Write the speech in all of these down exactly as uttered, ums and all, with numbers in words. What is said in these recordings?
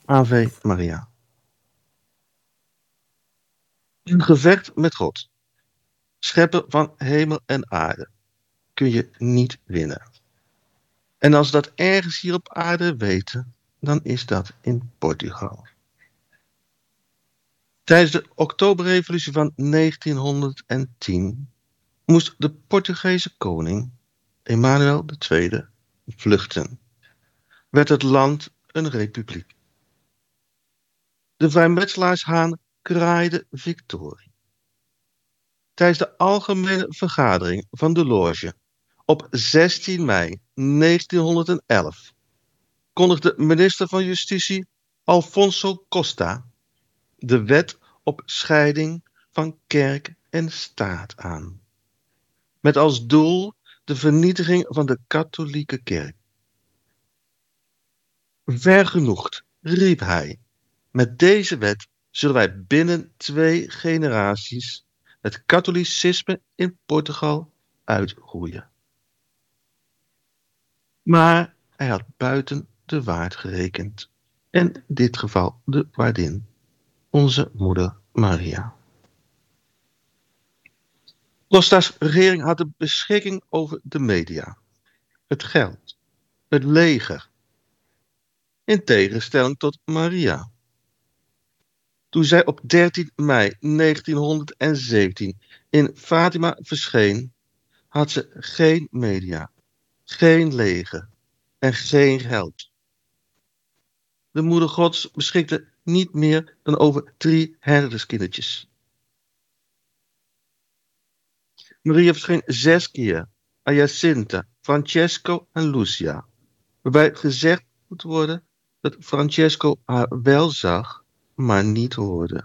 Ave Maria. Een gevecht met God, schepper van hemel en aarde, kun je niet winnen. En als we dat ergens hier op aarde weten, dan is dat in Portugal. Tijdens de Oktoberrevolutie van negentienhonderdtien moest de Portugese koning, Emanuel de Tweede, vluchten. Werd het land een republiek. De vrijmetselaarshaan kraaide victorie. Tijdens de algemene vergadering van de loge op zestien mei negentienhonderdelf kondigde minister van Justitie Alfonso Costa de wet op scheiding van kerk en staat aan, met als doel de vernietiging van de katholieke kerk. Vergenoegd, riep hij, met deze wet zullen wij binnen twee generaties het katholicisme in Portugal uitroeien. Maar hij had buiten de waard gerekend. En in dit geval de waardin, onze moeder Maria. Costa's regering had de beschikking over de media, het geld, het leger. In tegenstelling tot Maria. Toen zij op dertien mei negentienhonderdzeventien in Fatima verscheen, had ze geen media, geen leger en geen geld. De moeder Gods beschikte niet meer dan over drie herderskindertjes. Maria verscheen zes keer aan Jacinta, Francesco en Lucia, waarbij gezegd moet worden dat Francesco haar wel zag, maar niet hoorde.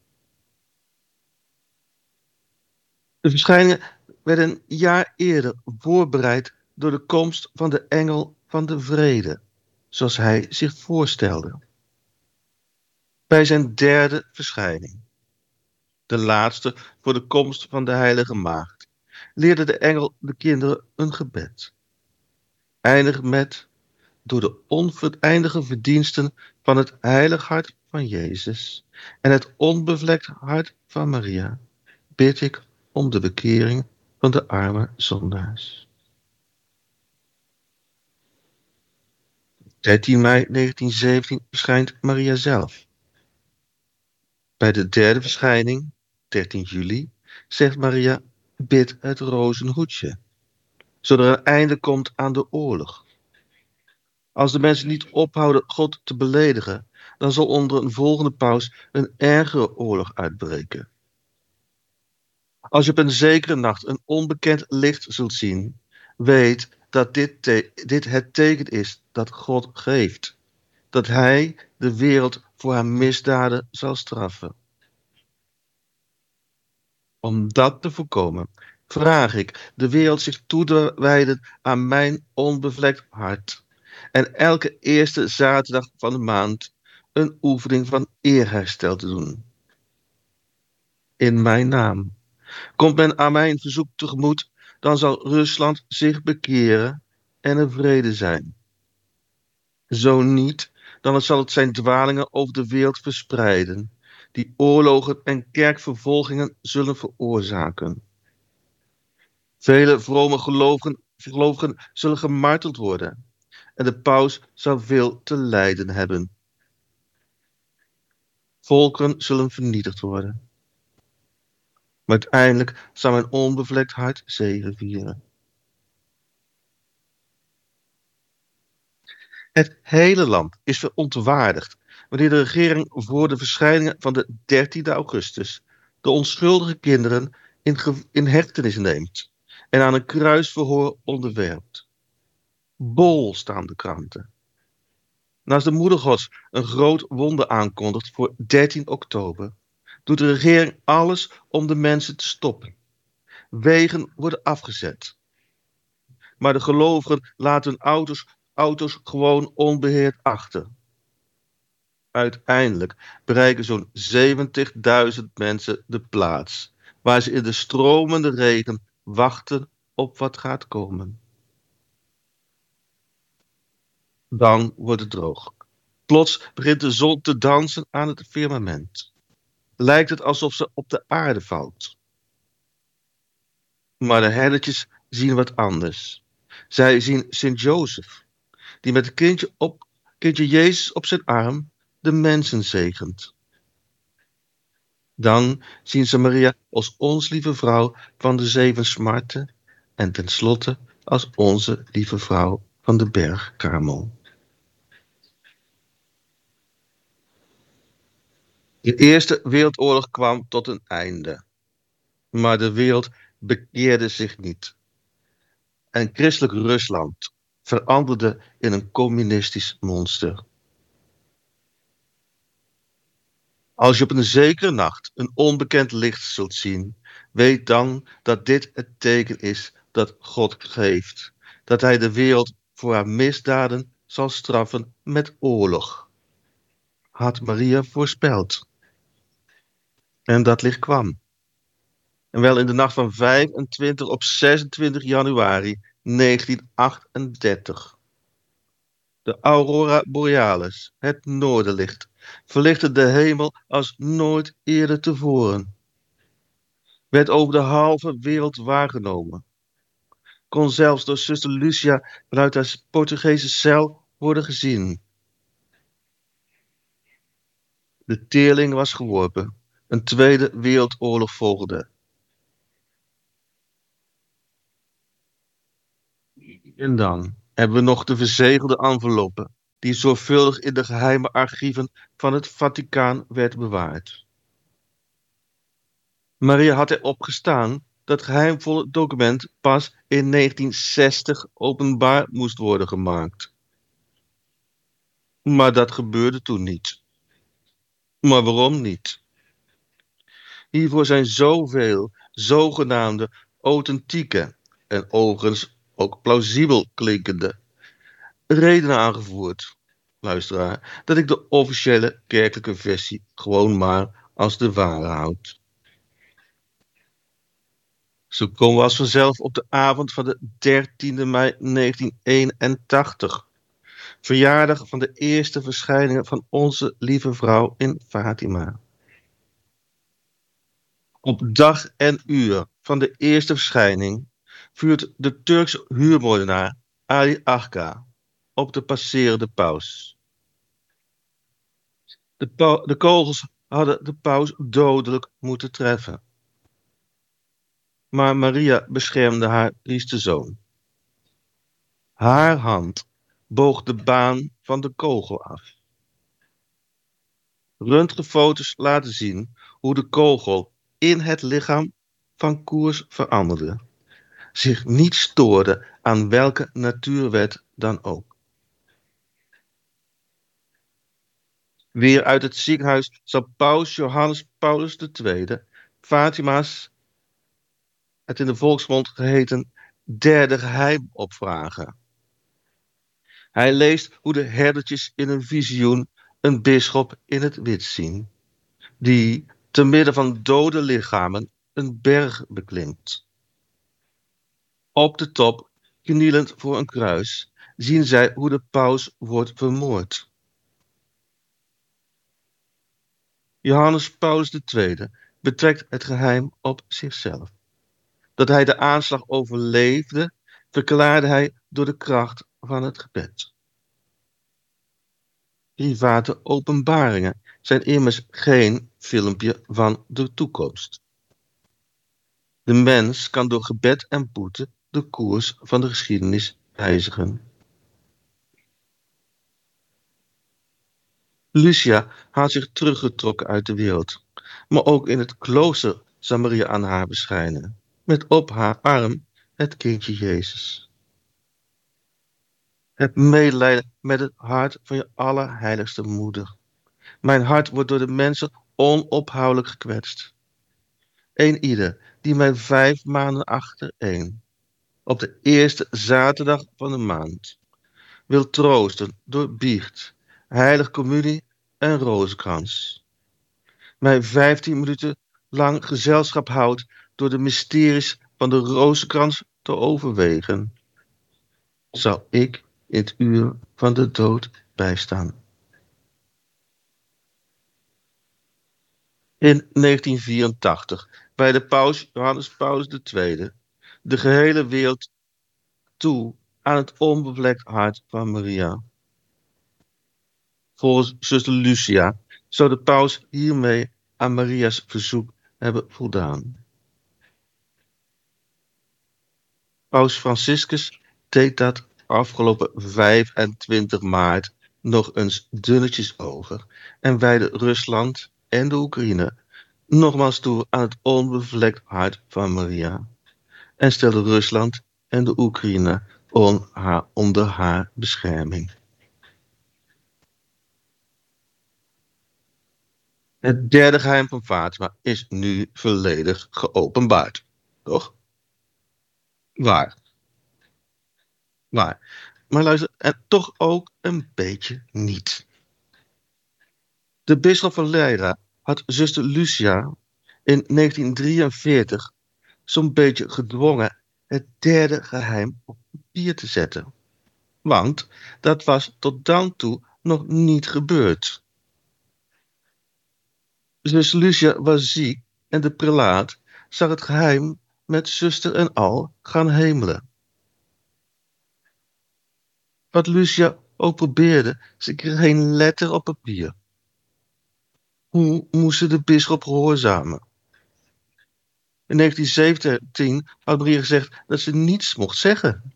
De verschijningen werden een jaar eerder voorbereid door de komst van de engel van de vrede, zoals hij zich voorstelde. Bij zijn derde verschijning, de laatste voor de komst van de heilige maagd, leerde de engel de kinderen een gebed. Eindig met: door de oneindige verdiensten van het heilig hart van Jezus en het onbevlekt hart van Maria, bid ik om de bekering van de arme zondaars. dertien mei negentienzeventien verschijnt Maria zelf. Bij de derde verschijning, dertien juli, zegt Maria: bid het rozenhoedje, zodat er een einde komt aan de oorlog. Als de mensen niet ophouden God te beledigen, dan zal onder een volgende paus een ergere oorlog uitbreken. Als je op een zekere nacht een onbekend licht zult zien, weet dat dit, te- dit het teken is dat God geeft. Dat hij de wereld voor haar misdaden zal straffen. Om dat te voorkomen, vraag ik de wereld zich toe te wijden aan mijn onbevlekt hart. En elke eerste zaterdag van de maand een oefening van eerherstel te doen. In mijn naam. Komt men aan mijn verzoek tegemoet, dan zal Rusland zich bekeren en er vrede zijn. Zo niet, dan zal het zijn dwalingen over de wereld verspreiden, die oorlogen en kerkvervolgingen zullen veroorzaken. Vele vrome gelovigen, gelovigen zullen gemarteld worden en de paus zal veel te lijden hebben. Volkeren zullen vernietigd worden. Maar uiteindelijk zal mijn onbevlekt hart zegevieren. Het hele land is verontwaardigd wanneer de regering voor de verschijningen van de dertiende augustus de onschuldige kinderen in, in hechtenis neemt en aan een kruisverhoor onderwerpt. Bol staan de kranten. Naast de moeder Gods een groot wonder aankondigt voor dertien oktober, doet de regering alles om de mensen te stoppen. Wegen worden afgezet. Maar de gelovigen laten hun auto's, auto's gewoon onbeheerd achter. Uiteindelijk bereiken zo'n zeventigduizend mensen de plaats, waar ze in de stromende regen wachten op wat gaat komen. Dan wordt het droog. Plots begint de zon te dansen aan het firmament. Lijkt het alsof ze op de aarde valt. Maar de herdertjes zien wat anders. Zij zien Sint-Jozef, die met het kindje, op, kindje Jezus op zijn arm de mensen zegent. Dan zien ze Maria als ons lieve vrouw van de zeven smarten en tenslotte als onze lieve vrouw van de berg Karmel. De Eerste Wereldoorlog kwam tot een einde. Maar de wereld bekeerde zich niet. En christelijk Rusland veranderde in een communistisch monster. Als je op een zekere nacht een onbekend licht zult zien, weet dan dat dit het teken is dat God geeft. Dat hij de wereld voor haar misdaden zal straffen met oorlog. Had Maria voorspeld. En dat licht kwam. En wel in de nacht van vijfentwintig op zesentwintig januari negentienhonderdachtendertig. De aurora borealis, het noorderlicht, verlichtte de hemel als nooit eerder tevoren. Werd over de halve wereld waargenomen. Kon zelfs door zuster Lucia vanuit haar Portugese cel worden gezien. De teerling was geworpen. Een tweede wereldoorlog volgde. En dan hebben we nog de verzegelde enveloppe, die zorgvuldig in de geheime archieven van het Vaticaan werd bewaard. Maria had erop gestaan dat geheimvolle document pas in negentienzestig openbaar moest worden gemaakt. Maar dat gebeurde toen niet. Maar waarom niet? Hiervoor zijn zoveel zogenaamde authentieke en overigens ook plausibel klinkende redenen aangevoerd, luisteraar, dat ik de officiële kerkelijke versie gewoon maar als de ware houd. Zo komen we als vanzelf op de avond van de dertiende mei negentienhonderdeenentachtig, verjaardag van de eerste verschijningen van onze lieve vrouw in Fatima. Op dag en uur van de eerste verschijning vuurt de Turkse huurmoordenaar Ali Agca op de passerende paus. De, pa- de kogels hadden de paus dodelijk moeten treffen. Maar Maria beschermde haar liefste zoon. Haar hand boog de baan van de kogel af. Röntgenfoto's laten zien hoe de kogel in het lichaam van koers veranderde. Zich niet stoorde aan welke natuurwet dan ook. Weer uit het ziekenhuis zal paus Johannes Paulus de Tweede Fatima's, het in de volksmond geheten, derde geheim opvragen. Hij leest hoe de herdertjes in een visioen een bisschop in het wit zien, die te midden van dode lichamen een berg beklimt. Op de top, knielend voor een kruis, zien zij hoe de paus wordt vermoord. Johannes Paulus de Tweede betrekt het geheim op zichzelf. Dat hij de aanslag overleefde, verklaarde hij door de kracht van het gebed. Private openbaringen zijn immers geen filmpje van de toekomst. De mens kan door gebed en boete de koers van de geschiedenis wijzigen. Lucia had zich teruggetrokken uit de wereld, maar ook in het klooster zal Maria aan haar verschijnen, met op haar arm het kindje Jezus. Heb medelijden met het hart van je allerheiligste moeder. Mijn hart wordt door de mensen onophoudelijk gekwetst. Een ieder die mij vijf maanden achtereen, op de eerste zaterdag van de maand, wil troosten door biecht, heilige communie en rozenkrans. Mij vijftien minuten lang gezelschap houdt door de mysteries van de rozenkrans te overwegen, zal ik in het uur van de dood bijstaan. In negentien vierentachtig wijde paus Johannes Paulus de Tweede de gehele wereld toe aan het onbevlekt hart van Maria. Volgens zuster Lucia zou de paus hiermee aan Maria's verzoek hebben voldaan. Paus Franciscus deed dat afgelopen vijfentwintig maart nog eens dunnetjes over en wijde Rusland en de Oekraïne nogmaals toe aan het onbevlekt hart van Maria en stelde Rusland en de Oekraïne on haar, onder haar bescherming. Het derde geheim van Fatima is nu volledig geopenbaard, toch? Waar. Waar. Maar luister, en toch ook een beetje niet. De bisschop van Leida had zuster Lucia in negentien drieënveertig zo'n beetje gedwongen het derde geheim op papier te zetten. Want dat was tot dan toe nog niet gebeurd. Zuster Lucia was ziek en de prelaat zag het geheim met zuster en al gaan hemelen. Wat Lucia ook probeerde, ze kreeg geen letter op papier. Hoe moest ze de bisschop gehoorzamen? In negentien zeventien had Maria gezegd dat ze niets mocht zeggen.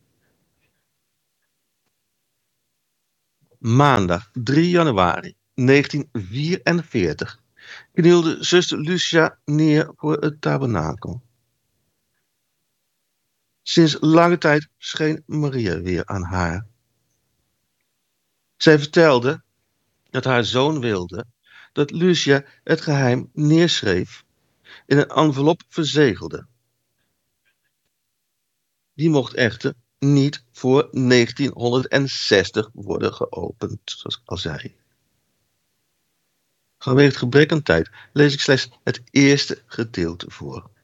Maandag drie januari negentien vierenveertig knielde zuster Lucia neer voor het tabernakel. Sinds lange tijd scheen Maria weer aan haar. Zij vertelde dat haar zoon wilde dat Lucia het geheim neerschreef, in een envelop verzegelde. Die mocht echter niet voor negentienhonderdzestig worden geopend, zoals ik al zei. Vanwege het gebrek aan tijd lees ik slechts het eerste gedeelte voor.